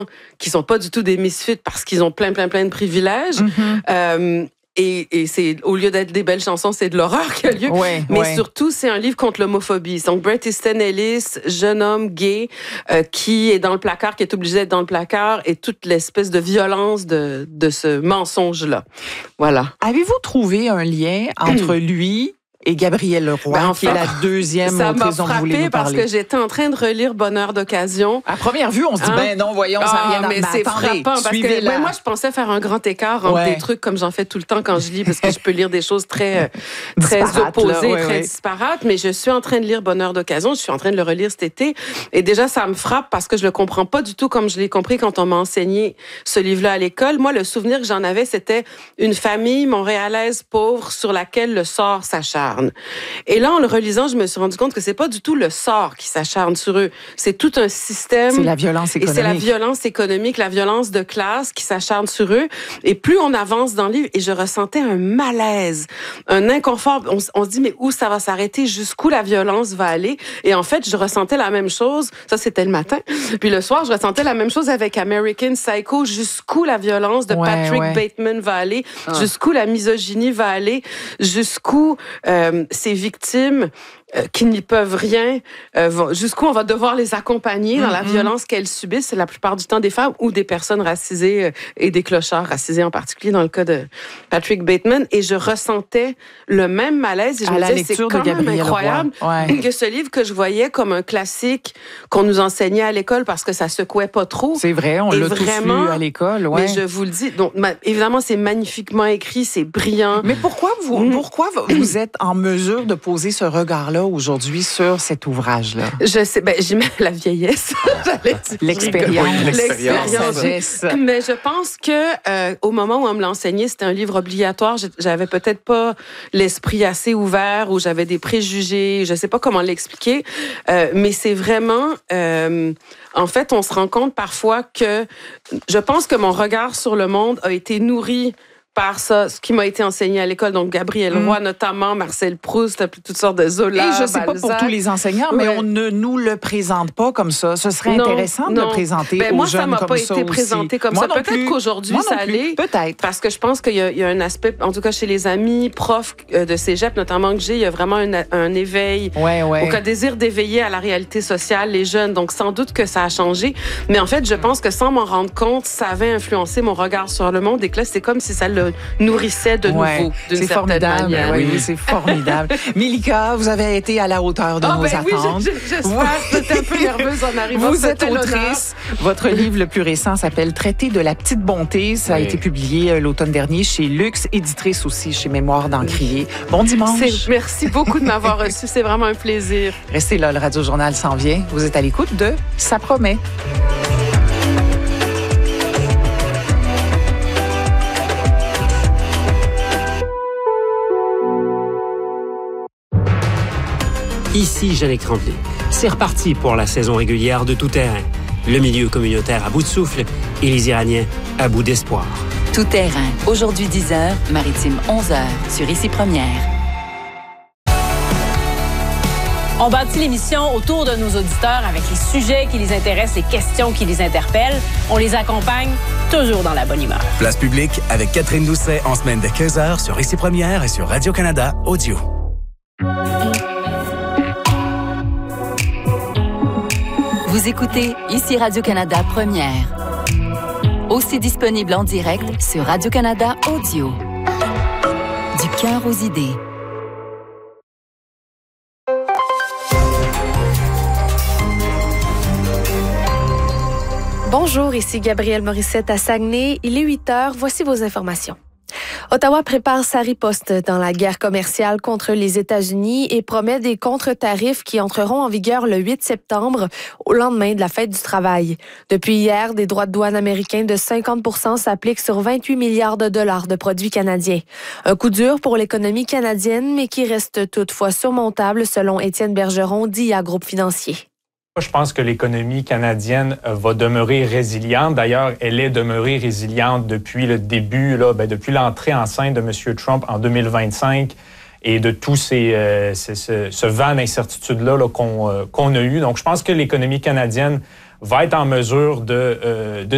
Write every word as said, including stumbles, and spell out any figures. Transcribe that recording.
qui sont pas du tout des misfits parce qu'ils ont plein, plein, plein de privilèges. Mm-hmm. Euh, Et, et c'est, au lieu d'être des belles chansons, c'est de l'horreur qui a lieu. Ouais, Mais ouais. surtout, c'est un livre contre l'homophobie. Donc, Bret Easton Ellis, jeune homme gay, euh, qui est dans le placard, qui est obligé d'être dans le placard, et toute l'espèce de violence de, de ce mensonge-là. Voilà. Avez-vous trouvé un lien entre lui et Gabrielle Leroy, ben, qui est la deuxième autrice dont vous voulez nous parler? Ça m'a frappée parce que j'étais en train de relire Bonheur d'occasion. À première vue, on se dit, hein? ben non, voyons, ça n'a rien à voir. Mais c'est frappant parce que ben, moi, je pensais faire un grand écart entre ouais. des trucs comme j'en fais tout le temps quand je lis, parce que je peux lire des choses très, très opposées, là, ouais, très ouais. disparates, mais je suis en train de lire Bonheur d'occasion, je suis en train de le relire cet été, et déjà, ça me frappe parce que je le comprends pas du tout comme je l'ai compris quand on m'a enseigné ce livre-là à l'école. Moi, le souvenir que j'en avais, c'était une famille montréalaise pauvre sur laquelle le sort s'acharne. Et là, en le relisant, je me suis rendu compte que c'est pas du tout le sort qui s'acharne sur eux. C'est tout un système. C'est la violence économique. Et c'est la violence économique, la violence de classe qui s'acharne sur eux. Et plus on avance dans le livre, et je ressentais un malaise, un inconfort. On, on se dit, mais où ça va s'arrêter? Jusqu'où la violence va aller? Et en fait, je ressentais la même chose. Ça, c'était le matin. Puis le soir, je ressentais la même chose avec American Psycho. Jusqu'où la violence de ouais, Patrick ouais. Bateman va aller? Ah. Jusqu'où la misogynie va aller? Jusqu'où... Euh, ces victimes euh, qui n'y peuvent rien, euh, jusqu'où on va devoir les accompagner dans mm-hmm. la violence qu'elles subissent, c'est la plupart du temps des femmes ou des personnes racisées euh, et des clochards racisés en particulier dans le cas de Patrick Bateman. Et je ressentais le même malaise et je à me la disais, c'est quand même incroyable ouais. que ce livre que je voyais comme un classique qu'on nous enseignait à l'école parce que ça secouait pas trop. C'est vrai, on l'a tous lu à l'école. Ouais. Mais je vous le dis, donc ma, évidemment, c'est magnifiquement écrit, c'est brillant. Mais pourquoi vous, mm. pourquoi vous êtes en mesure de poser ce regard-là aujourd'hui sur cet ouvrage-là? Je sais, ben, j'y mets la vieillesse. L'expérience. Oui, l'expérience. Mais je pense que euh, au moment où on me l'a enseigné, c'était un livre obligatoire. J'avais peut-être pas l'esprit assez ouvert ou j'avais des préjugés. Je sais pas comment l'expliquer. Euh, mais c'est vraiment... Euh, en fait, on se rend compte parfois que... Je pense que mon regard sur le monde a été nourri par ça, ce qui m'a été enseigné à l'école, donc Gabrielle mmh. Roy notamment, Marcel Proust, toutes sortes de Zola, et je sais Balzac. Pas pour tous les enseignants, mais ouais. on ne nous le présente pas comme ça. Ce serait non, intéressant non. de le présenter ben, aux moi, jeunes comme ça. Moi, ça m'a pas été présenté comme moi ça. Peut-être plus. Qu'aujourd'hui, moi ça l'est. Peut-être. Parce que je pense qu'il y a, il y a un aspect, en tout cas chez les amis, profs de cégep, notamment que j'ai, il y a vraiment un, un éveil, ouais, ouais. au désir d'éveiller à la réalité sociale, les jeunes. Donc, sans doute que ça a changé. Mais en fait, je pense que sans m'en rendre compte, ça avait influencé mon regard sur le monde et que là, c'est comme si ça le nourrissait de nouveau, ouais, d'une certaine manière. Oui, oui, c'est formidable. Mélika, vous avez été à la hauteur de oh, nos ben attentes. Oui, j'espère. J'étais un peu nerveuse en arrivant. Vous êtes autrice. Votre livre le plus récent s'appelle « Traité de la petite bonté ». Ça oui. a été publié l'automne dernier chez Luxe, éditrice aussi chez Mémoire d'Encrier. Bon dimanche. C'est, merci beaucoup de m'avoir reçu. C'est vraiment un plaisir. Restez là, le Radio Journal s'en vient. Vous êtes à l'écoute de « Ça promet ». Ici Jannick Tremblay. C'est reparti pour la saison régulière de Tout terrain. Le milieu communautaire à bout de souffle et les Iraniens à bout d'espoir. Tout terrain. Aujourd'hui dix heures, Maritime onze heures sur Ici Première. On bâtit l'émission autour de nos auditeurs avec les sujets qui les intéressent, les questions qui les interpellent. On les accompagne toujours dans la bonne humeur. Place publique avec Catherine Doucet en semaine de quinze heures sur Ici Première et sur Radio-Canada Audio. Vous écoutez Ici Radio-Canada Première. Aussi disponible en direct sur Radio-Canada Audio. Du cœur aux idées. Bonjour, ici Gabrielle Morissette à Saguenay. Il est huit heures. Voici vos informations. Ottawa prépare sa riposte dans la guerre commerciale contre les États-Unis et promet des contre-tarifs qui entreront en vigueur le huit septembre, au lendemain de la fête du travail. Depuis hier, des droits de douane américains de cinquante pour cent s'appliquent sur vingt-huit milliards de dollars de produits canadiens. Un coup dur pour l'économie canadienne, mais qui reste toutefois surmontable, selon Étienne Bergeron, d'I A Groupe Financier. Je pense que l'économie canadienne va demeurer résiliente. D'ailleurs, elle est demeurée résiliente depuis le début, là, ben, depuis l'entrée en scène de M. Trump en deux mille vingt-cinq et de tout ces, euh, ces, ce, ce vent d'incertitude-là là, qu'on, euh, qu'on a eu. Donc, je pense que l'économie canadienne va être en mesure de, euh, de